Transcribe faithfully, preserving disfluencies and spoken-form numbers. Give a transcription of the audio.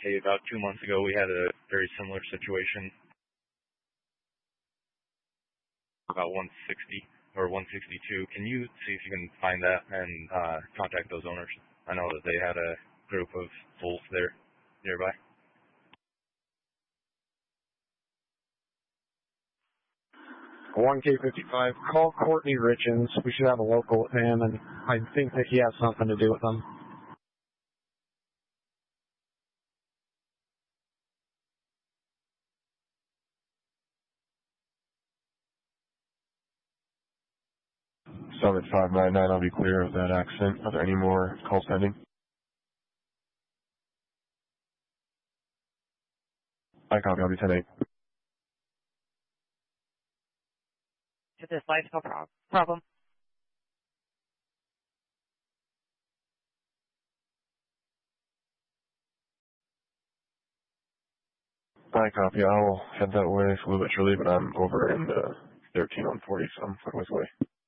Okay, about two months ago we had a very similar situation, about one sixty or one sixty-two. Can you see if you can find that and uh, contact those owners? I know that they had a group of bulls there nearby. one K fifty-five, call Courtney Richens. We should have a local with him, and I think that he has something to do with them. Summit five nine nine, I'll be clear of that accident. Are there any more calls pending? I copy, I'll be ten eight. To this life, no prob- problem. I copy, I'll head that way a little bit early, but I'm over in uh, thirteen on forty, so I'm quite a ways away.